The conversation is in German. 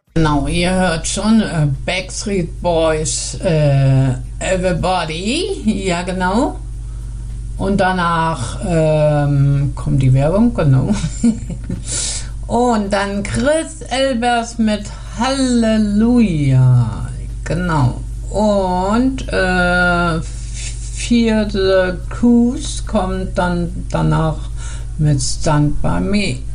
Genau, ihr hört schon Backstreet Boys, Everybody, ja genau. Und danach kommt die Werbung, genau. Und dann Chris Elbers mit Halleluja, genau. Und vierte Cruise kommt dann danach mit Stand By Me.